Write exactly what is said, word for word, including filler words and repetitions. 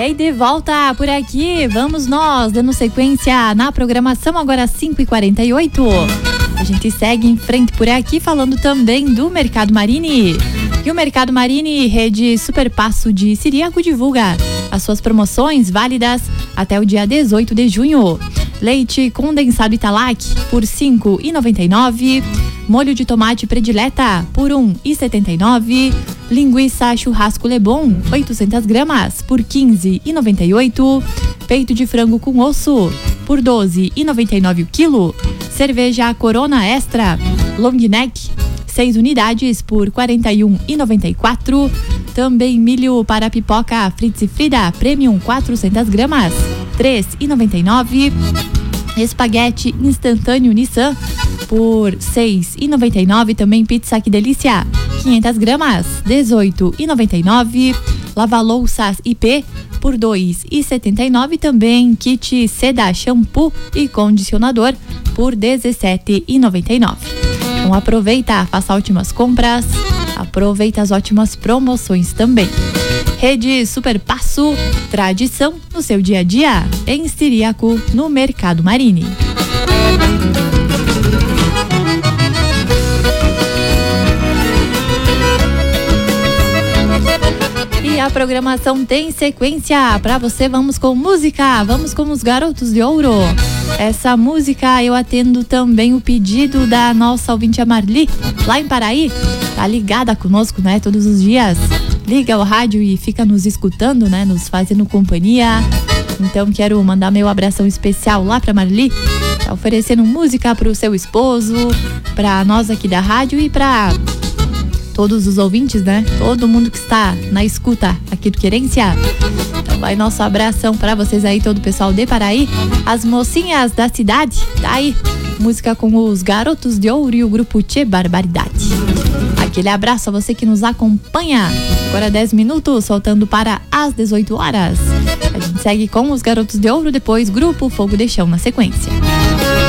aí de volta por aqui, vamos nós, dando sequência na programação, agora cinco e quarenta e oito. A gente segue em frente por aqui, falando também do Mercado Marini. E o Mercado Marini, rede Superpasso de Ciríaco, divulga as suas promoções válidas até o dia dezoito de junho. Leite condensado Italac por cinco reais e noventa e nove centavos. Molho de tomate predileta por um real e setenta e nove centavos. Linguiça churrasco Lebon, oitocentas gramas, por quinze reais e noventa e oito centavos. Peito de frango com osso, por doze reais e noventa e nove centavos o quilo. Cerveja Corona Extra Long Neck, seis unidades, por quarenta e um reais e noventa e quatro centavos. Também milho para pipoca Fritz e Frida Premium, quatrocentas gramas, três reais e noventa e nove centavos. Espaguete instantâneo Nissan por seis reais e noventa e nove centavos. Também pizza Que Delícia, quinhentas gramas, dezoito reais e noventa e nove centavos. Lava-louças I P por dois reais e setenta e nove centavos. Também kit Seda shampoo e condicionador por dezessete reais e noventa e nove centavos. Então aproveita, faça ótimas compras, aproveita as ótimas promoções também. Rede Superpasso, tradição no seu dia a dia, em Ciríaco, no Mercado Marini. E a programação tem sequência para você. Vamos com música, vamos com os Garotos de Ouro. Essa música eu atendo também o pedido da nossa ouvinte, a Marli, lá em Paraí. Tá ligada conosco, né, todos os dias. Liga o rádio e fica nos escutando, né, nos fazendo companhia. Então quero mandar meu abração especial lá pra Marli, tá oferecendo música pro seu esposo, pra nós aqui da rádio e pra todos os ouvintes, né? Todo mundo que está na escuta aqui do Querência. Então vai nosso abração pra vocês aí, todo o pessoal de Paraí, as mocinhas da cidade, tá aí. Música com os Garotos de Ouro e o grupo Tchê Barbaridade. Aquele abraço a você que nos acompanha. Agora dez minutos, soltando para as dezoito horas. A gente segue com os Garotos de Ouro, depois Grupo Fogo de Chão na sequência.